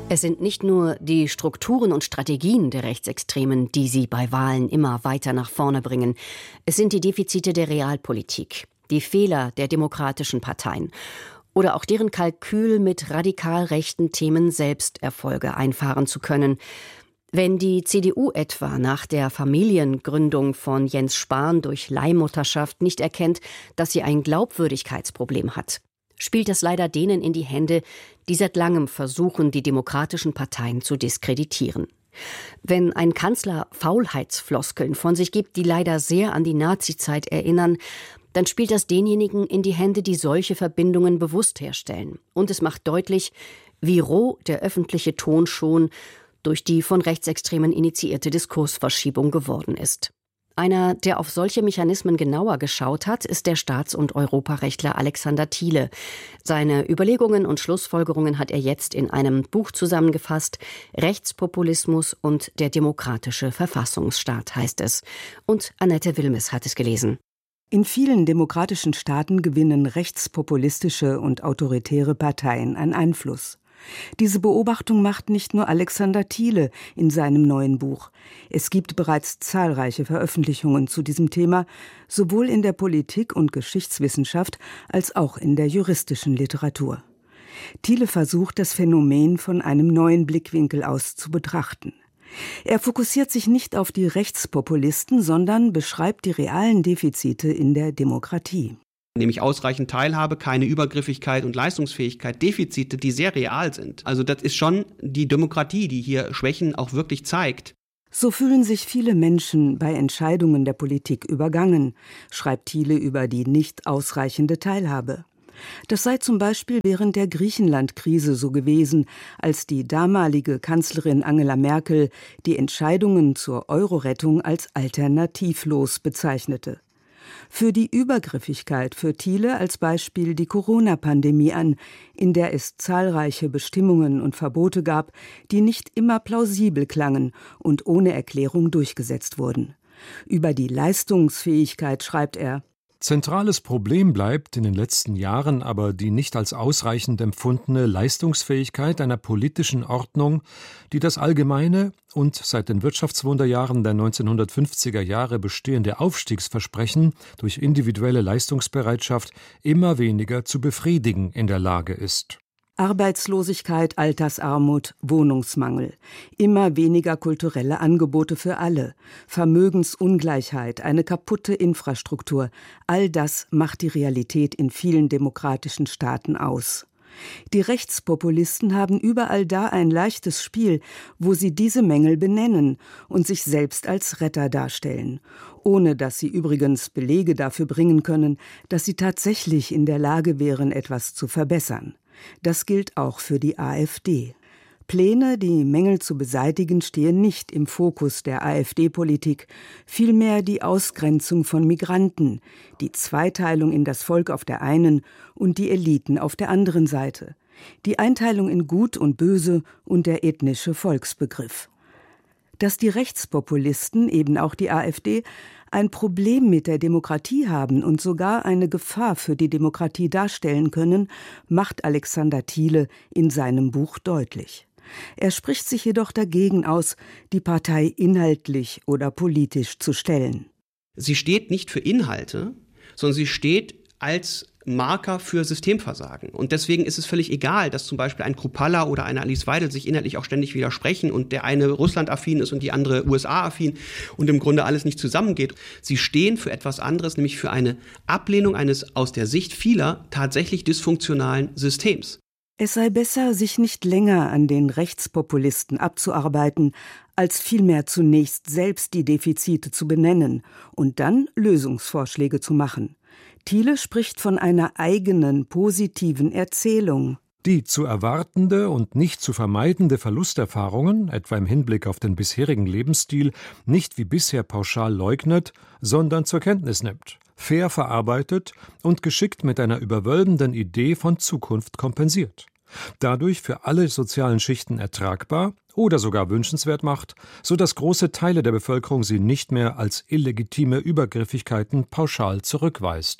Es sind nicht nur die Strukturen und Strategien der Rechtsextremen, die sie bei Wahlen immer weiter nach vorne bringen. Es sind die Defizite der Realpolitik, die Fehler der demokratischen Parteien oder auch deren Kalkül, mit radikal rechten Themen selbst Erfolge einfahren zu können. Wenn die CDU etwa nach der Familiengründung von Jens Spahn durch Leihmutterschaft nicht erkennt, dass sie ein Glaubwürdigkeitsproblem hat, spielt es leider denen in die Hände, die seit langem versuchen, die demokratischen Parteien zu diskreditieren. Wenn ein Kanzler Faulheitsfloskeln von sich gibt, die leider sehr an die Nazizeit erinnern, dann spielt das denjenigen in die Hände, die solche Verbindungen bewusst herstellen. Und es macht deutlich, wie roh der öffentliche Ton schon durch die von Rechtsextremen initiierte Diskursverschiebung geworden ist. Einer, der auf solche Mechanismen genauer geschaut hat, ist der Staats- und Europarechtler Alexander Thiele. Seine Überlegungen und Schlussfolgerungen hat er jetzt in einem Buch zusammengefasst. Rechtspopulismus und der demokratische Verfassungsstaat heißt es. Und Annette Wilmes hat es gelesen. In vielen demokratischen Staaten gewinnen rechtspopulistische und autoritäre Parteien an Einfluss. Diese Beobachtung macht nicht nur Alexander Thiele in seinem neuen Buch. Es gibt bereits zahlreiche Veröffentlichungen zu diesem Thema, sowohl in der Politik- und Geschichtswissenschaft als auch in der juristischen Literatur. Thiele versucht, das Phänomen von einem neuen Blickwinkel aus zu betrachten. Er fokussiert sich nicht auf die Rechtspopulisten, sondern beschreibt die realen Defizite in der Demokratie. Nämlich ausreichend Teilhabe, keine Übergriffigkeit und Leistungsfähigkeit, Defizite, die sehr real sind. Also das ist schon die Demokratie, die hier Schwächen auch wirklich zeigt. So fühlen sich viele Menschen bei Entscheidungen der Politik übergangen, schreibt Thiele über die nicht ausreichende Teilhabe. Das sei zum Beispiel während der Griechenland-Krise so gewesen, als die damalige Kanzlerin Angela Merkel die Entscheidungen zur Euro-Rettung als alternativlos bezeichnete. Für die Übergriffigkeit führt Thiele als Beispiel die Corona-Pandemie an, in der es zahlreiche Bestimmungen und Verbote gab, die nicht immer plausibel klangen und ohne Erklärung durchgesetzt wurden. Über die Leistungsfähigkeit schreibt er: Zentrales Problem bleibt in den letzten Jahren aber die nicht als ausreichend empfundene Leistungsfähigkeit einer politischen Ordnung, die das allgemeine und seit den Wirtschaftswunderjahren der 1950er Jahre bestehende Aufstiegsversprechen durch individuelle Leistungsbereitschaft immer weniger zu befriedigen in der Lage ist. Arbeitslosigkeit, Altersarmut, Wohnungsmangel, immer weniger kulturelle Angebote für alle, Vermögensungleichheit, eine kaputte Infrastruktur, all das macht die Realität in vielen demokratischen Staaten aus. Die Rechtspopulisten haben überall da ein leichtes Spiel, wo sie diese Mängel benennen und sich selbst als Retter darstellen, ohne dass sie übrigens Belege dafür bringen können, dass sie tatsächlich in der Lage wären, etwas zu verbessern. Das gilt auch für die AfD. Pläne, die Mängel zu beseitigen, stehen nicht im Fokus der AfD-Politik, vielmehr die Ausgrenzung von Migranten, die Zweiteilung in das Volk auf der einen und die Eliten auf der anderen Seite, die Einteilung in Gut und Böse und der ethnische Volksbegriff. Dass die Rechtspopulisten, eben auch die AfD, ein Problem mit der Demokratie haben und sogar eine Gefahr für die Demokratie darstellen können, macht Alexander Thiele in seinem Buch deutlich. Er spricht sich jedoch dagegen aus, die Partei inhaltlich oder politisch zu stellen. Sie steht nicht für Inhalte, sondern sie steht als Marker für Systemversagen. Und deswegen ist es völlig egal, dass zum Beispiel ein Kruppalla oder eine Alice Weidel sich inhaltlich auch ständig widersprechen und der eine Russland-affin ist und die andere USA-affin und im Grunde alles nicht zusammengeht. Sie stehen für etwas anderes, nämlich für eine Ablehnung eines aus der Sicht vieler tatsächlich dysfunktionalen Systems. Es sei besser, sich nicht länger an den Rechtspopulisten abzuarbeiten, als vielmehr zunächst selbst die Defizite zu benennen und dann Lösungsvorschläge zu machen. Thiele spricht von einer eigenen, positiven Erzählung. Die zu erwartende und nicht zu vermeidende Verlusterfahrungen, etwa im Hinblick auf den bisherigen Lebensstil, nicht wie bisher pauschal leugnet, sondern zur Kenntnis nimmt, fair verarbeitet und geschickt mit einer überwölbenden Idee von Zukunft kompensiert. Dadurch für alle sozialen Schichten ertragbar oder sogar wünschenswert macht, sodass große Teile der Bevölkerung sie nicht mehr als illegitime Übergriffigkeiten pauschal zurückweist.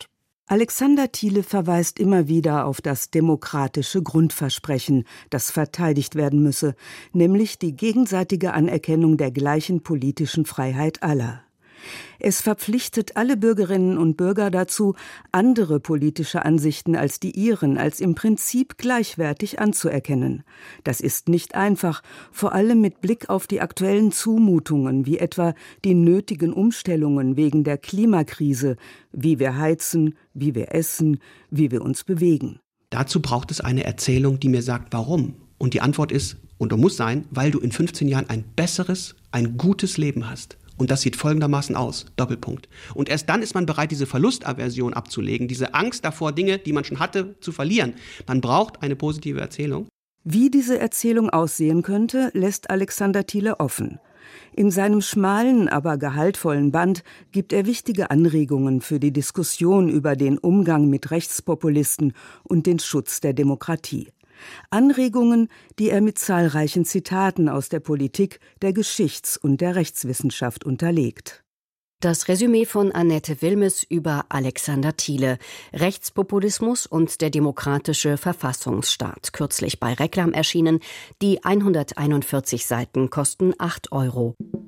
Alexander Thiele verweist immer wieder auf das demokratische Grundversprechen, das verteidigt werden müsse, nämlich die gegenseitige Anerkennung der gleichen politischen Freiheit aller. Es verpflichtet alle Bürgerinnen und Bürger dazu, andere politische Ansichten als die ihren als im Prinzip gleichwertig anzuerkennen. Das ist nicht einfach, vor allem mit Blick auf die aktuellen Zumutungen, wie etwa die nötigen Umstellungen wegen der Klimakrise, wie wir heizen, wie wir essen, wie wir uns bewegen. Dazu braucht es eine Erzählung, die mir sagt, warum. Und die Antwort ist, und muss sein, weil du in 15 Jahren ein besseres, ein gutes Leben hast. Und das sieht folgendermaßen aus, Doppelpunkt. Und erst dann ist man bereit, diese Verlustaversion abzulegen, diese Angst davor, Dinge, die man schon hatte, zu verlieren. Man braucht eine positive Erzählung. Wie diese Erzählung aussehen könnte, lässt Alexander Thiele offen. In seinem schmalen, aber gehaltvollen Band gibt er wichtige Anregungen für die Diskussion über den Umgang mit Rechtspopulisten und den Schutz der Demokratie. Anregungen, die er mit zahlreichen Zitaten aus der Politik, der Geschichts- und der Rechtswissenschaft unterlegt. Das Resümee von Annette Wilmes über Alexander Thiele, Rechtspopulismus und der demokratische Verfassungsstaat, kürzlich bei Reklam erschienen. Die 141 Seiten kosten 8 €.